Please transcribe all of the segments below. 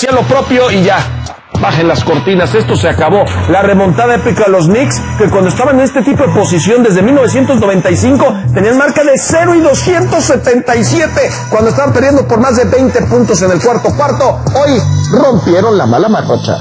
hacía lo propio y ya. Bajen las cortinas, esto se acabó. La remontada épica de los Knicks, que cuando estaban en este tipo de posición desde 1995, tenían marca de 0-277, cuando estaban perdiendo por más de 20 puntos en el cuarto. Hoy rompieron la mala marracha.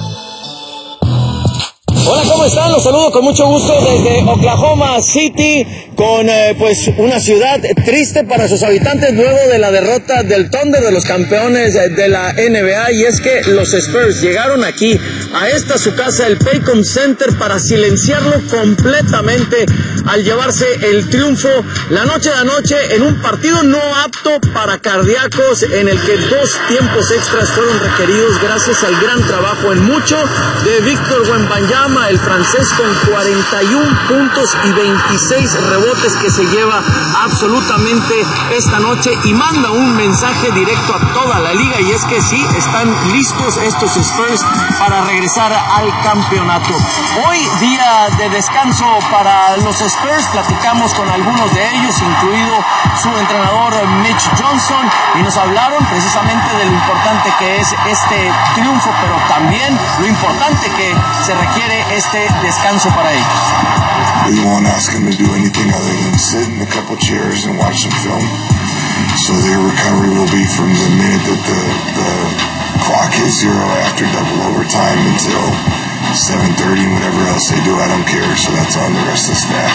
Hola, ¿cómo están? Los saludo con mucho gusto desde Oklahoma City, con pues una ciudad triste para sus habitantes luego de la derrota del Thunder, de los campeones de la NBA, y es que los Spurs llegaron aquí a esta su casa, el Paycom Center, para silenciarlo completamente al llevarse el triunfo la noche de anoche en un partido no apto para cardíacos, en el que 2 tiempos extras fueron requeridos gracias al gran trabajo en mucho de Víctor Wembanyama, el francés, con 41 puntos y 26 rebotes, que se lleva absolutamente esta noche y manda un mensaje directo a toda la liga, y es que sí, están listos estos Spurs para regresar al campeonato. Hoy, día de descanso para los Spurs, platicamos con algunos de ellos, incluido su entrenador Mitch Johnson, y nos hablaron precisamente de lo importante que es este triunfo, pero también lo importante que se requiere este descanso para ellos. We won't ask them to do anything other than sit in a couple chairs and watch some film. So their recovery will be from the minute that the clock is 0 after double overtime until 7:30, and whatever else they do, I don't care. So that's on the rest of the staff.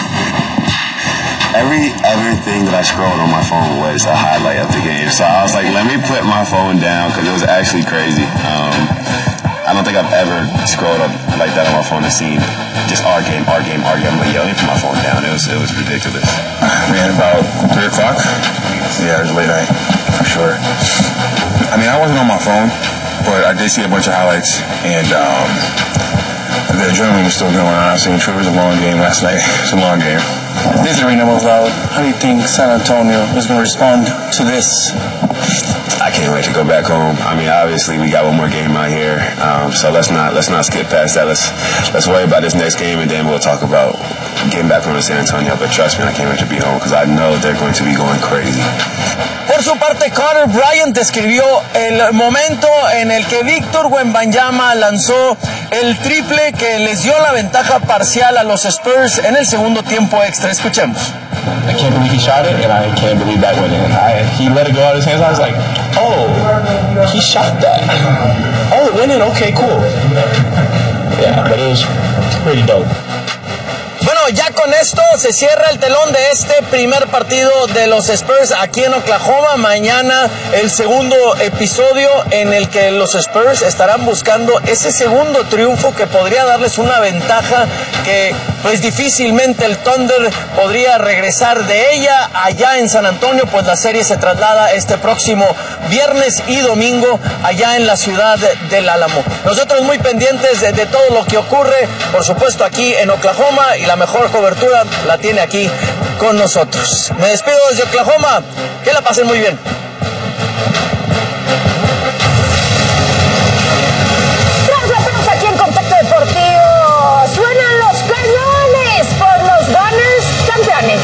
Everything that I scrolled on my phone was a highlight of the game. So I was like, let me put my phone down, because it was actually crazy. I don't think I've ever scrolled up like that on my phone and seen just our game. I'm like, yo, let me put my phone down. It was ridiculous. Man, about 3 o'clock? Yeah, it was late night, for sure. I mean, I wasn't on my phone, but I did see a bunch of highlights, and the adrenaline was still going on. I seen it was a long game last night. It's a long game. This arena was loud. How do you think San Antonio is going to respond to this? I can't wait to go back home. I mean, obviously we got one more game out here, so let's not skip past that. Let's worry about this next game, and then we'll talk about getting back home to San Antonio. But trust me, I can't wait to be home, because I know they're going to be going crazy. Por su parte, Connor Bryant describió el momento en el que Víctor Wembanyama lanzó el triple que les dio la ventaja parcial a los Spurs en el segundo tiempo extra. Escuchemos. I can't believe he shot it, and I can't believe that went in. He let it go out of his hands. I was like, oh, he shot that. Oh, it went in. Okay, cool. Yeah, but it was pretty dope. Bueno, ya con esto se cierra el telón de este primer partido de los Spurs aquí en Oklahoma. Mañana el segundo episodio en el que los Spurs estarán buscando ese segundo triunfo que podría darles una ventaja que pues difícilmente el Thunder podría regresar de ella. Allá en San Antonio, pues la serie se traslada este próximo viernes y domingo allá en la ciudad del Álamo. Nosotros muy pendientes de todo lo que ocurre, por supuesto, aquí en Oklahoma, y la mejor cobertura la tiene aquí con nosotros. Me despido desde Oklahoma, que la pasen muy bien. Tras la pausa aquí en Contacto Deportivo, suenan los cañones por los Gunners campeones.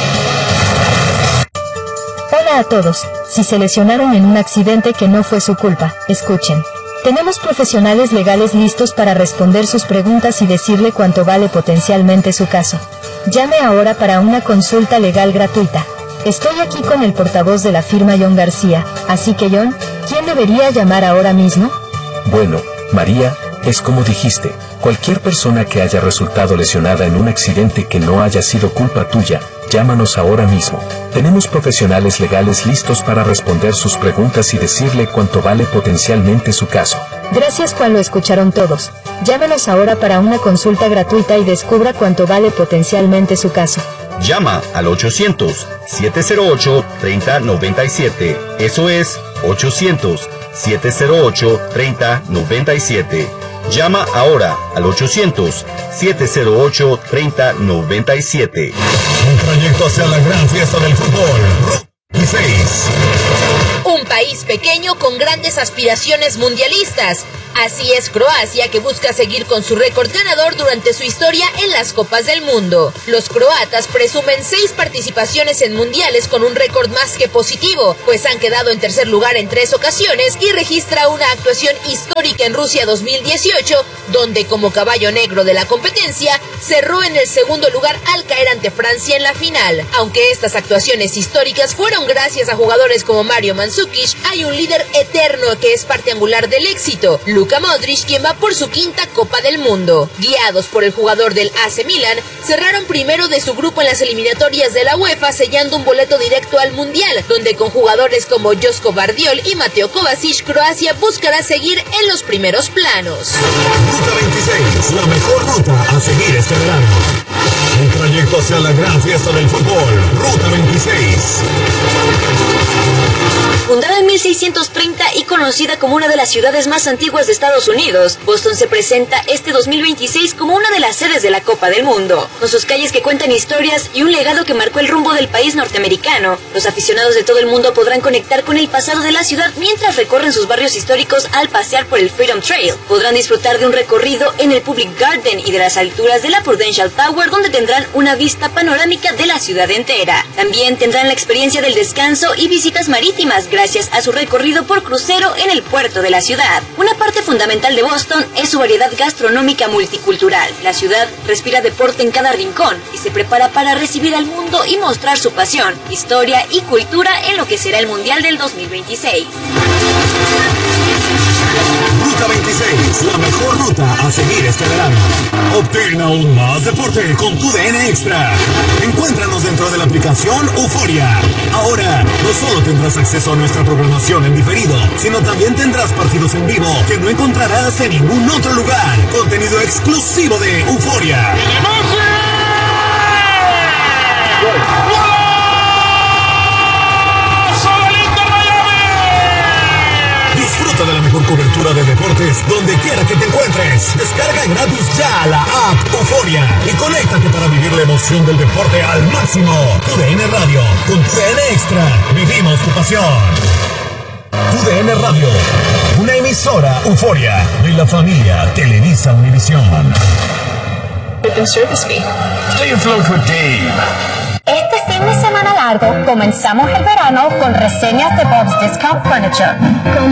Hola a todos. Si se lesionaron en un accidente que no fue su culpa, escuchen. Tenemos profesionales legales listos para responder sus preguntas y decirle cuánto vale potencialmente su caso. Llame ahora para una consulta legal gratuita. Estoy aquí con el portavoz de la firma John García, así que John, ¿quién debería llamar ahora mismo? Bueno, María, es como dijiste, cualquier persona que haya resultado lesionada en un accidente que no haya sido culpa tuya, llámanos ahora mismo. Tenemos profesionales legales listos para responder sus preguntas y decirle cuánto vale potencialmente su caso. Gracias, Juan, lo escucharon todos. Llámenos ahora para una consulta gratuita y descubra cuánto vale potencialmente su caso. Llama al 800-708-3097. Eso es 800-708-3097. Llama ahora al 800-708-3097. Un trayecto hacia la gran fiesta del fútbol. Y 6. Un país pequeño con grandes aspiraciones mundialistas. Así es Croacia, que busca seguir con su récord ganador durante su historia en las Copas del Mundo. Los croatas presumen 6 participaciones en mundiales con un récord más que positivo, pues han quedado en tercer lugar en 3 ocasiones y registra una actuación histórica en Rusia 2018, donde como caballo negro de la competencia cerró en el segundo lugar al caer ante Francia en la final. Aunque estas actuaciones históricas fueron gracias a jugadores como Mario Mandzukic, hay un líder eterno que es parte angular del éxito, Luka Modric, quien va por su 5ª Copa del Mundo. Guiados por el jugador del AC Milan, cerraron primero de su grupo en las eliminatorias de la UEFA, sellando un boleto directo al Mundial, donde con jugadores como Josko Vardiol y Mateo Kovacic, Croacia buscará seguir en los primeros planos. Ruta 26, la mejor ruta a seguir este verano. El trayecto hacia la gran fiesta del fútbol, Ruta 26. Fundada en 1630 y conocida como una de las ciudades más antiguas de Estados Unidos, Boston se presenta este 2026 como una de las sedes de la Copa del Mundo. Con sus calles que cuentan historias y un legado que marcó el rumbo del país norteamericano, los aficionados de todo el mundo podrán conectar con el pasado de la ciudad mientras recorren sus barrios históricos al pasear por el Freedom Trail. Podrán disfrutar de un recorrido en el Public Garden y de las alturas de la Prudential Tower, donde tendrán una vista panorámica de la ciudad entera. También tendrán la experiencia del descanso y visitas marítimas gracias a su recorrido por crucero en el puerto de la ciudad. Una parte fundamental de Boston es su variedad gastronómica multicultural. La ciudad respira deporte en cada rincón y se prepara para recibir al mundo y mostrar su pasión, historia y cultura en lo que será el Mundial del 2026. Ruta 26, la mejor ruta a seguir este verano. Obtén aún más deporte con tu DN Extra. Encuéntranos dentro de la aplicación Euforia. Ahora, no solo tendrás acceso a nuestra programación en diferido, sino también tendrás partidos en vivo que no encontrarás en ningún otro lugar. Contenido exclusivo de Euforia. Disfruta de la mejor cobertura de deportes donde quiera que te encuentres. Descarga gratis ya la app Euforia y conéctate para vivir la emoción del deporte al máximo. Tu DN Radio, con tu DN Extra, vivimos tu pasión. Tu DN Radio, una emisora Euforia de la familia Televisa Univisión. Stay afloat with Dave. Este fin de semana largo comenzamos el verano con reseñas de Bob's Discount Furniture.